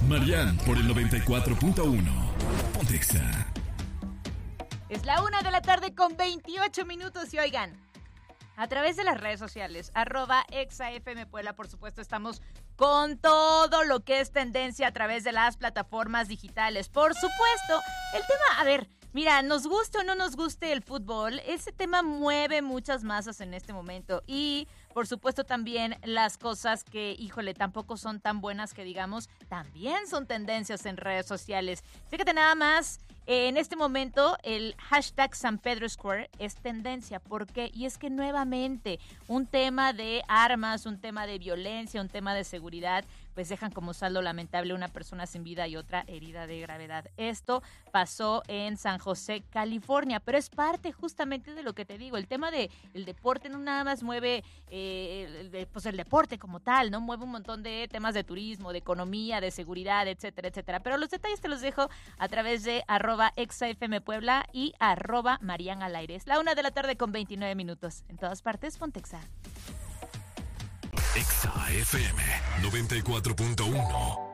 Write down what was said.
Marian por el 94.1. Ponte Exa. Es la 1:00 con 28 minutos y oigan, a través de las redes sociales, @ExaFM Puebla, por supuesto, estamos con todo lo que es tendencia a través de las plataformas digitales. Por supuesto, el tema, a ver, mira, nos guste o no nos guste el fútbol, ese tema mueve muchas masas en este momento y, por supuesto, también las cosas que, híjole, tampoco son tan buenas que digamos, también son tendencias en redes sociales. Fíjate nada más. En este momento, el hashtag San Pedro Square es tendencia. ¿Por qué? Y es que nuevamente un tema de armas, un tema de violencia, un tema de seguridad, pues dejan como saldo lamentable una persona sin vida y otra herida de gravedad. Esto pasó en San José, California, pero es parte justamente de lo que te digo. El tema del deporte no nada más mueve pues el deporte como tal, ¿no? Mueve un montón de temas de turismo, de economía, de seguridad, etcétera, etcétera. Pero los detalles te los dejo a través de @ExaFM Puebla y @Marian al aire. Es la 1:00 con 29 minutos. En todas partes, ponte Exa. Exa FM 94.1.